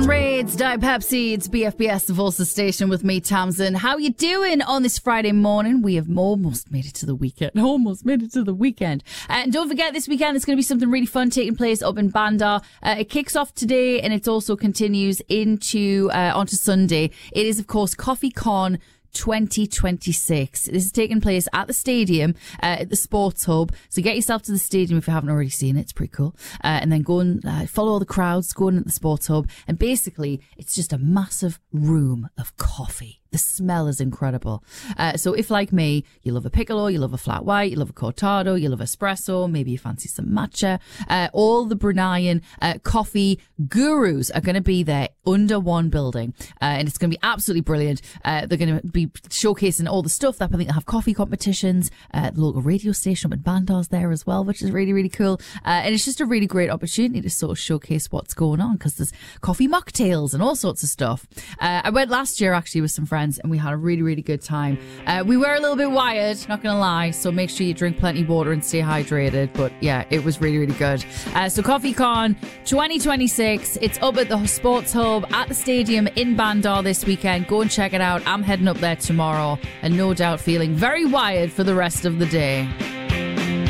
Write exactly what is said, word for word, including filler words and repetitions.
Jason Raids, Diet Pepsi, it's B F B S, the Volsa Station with me, Tamsin. How you doing on this Friday morning? We have almost made it to the weekend. Almost made it to the weekend. Uh, and don't forget, this weekend there's going to be something really fun taking place up in Bandar. Uh, it kicks off today and it also continues into uh, onto Sunday. It is, of course, Coffee Con twenty twenty-six. This is taking place at the stadium, uh, at the Sports Hub. So get yourself to the stadium if you haven't already seen it. It's pretty cool. Uh, and then go and uh, follow all the crowds, go in at the Sports Hub. And basically, it's just a massive room of coffee. The smell is incredible. Uh, so if, like me, you love a piccolo, you love a flat white, you love a cortado, you love espresso, maybe you fancy some matcha, uh, all the Bruneian uh, coffee gurus are going to be there under one building. Uh, and it's going to be absolutely brilliant. Uh, they're going to be showcasing all the stuff. That I think they'll have coffee competitions. Uh, the local radio station up in Bandar's there as well, which is really, really cool. Uh, and it's just a really great opportunity to sort of showcase what's going on because there's coffee mocktails and all sorts of stuff. Uh, I went last year actually with some friends and we had a really, really good time. Uh, we were a little bit wired, not going to lie, so make sure you drink plenty of water and stay hydrated. But yeah, it was really, really good. Uh, so Coffee Con twenty twenty-six, it's up at the Sports Hub at the stadium in Bandar this weekend. Go and check it out. I'm heading up there tomorrow and no doubt feeling very wired for the rest of the day.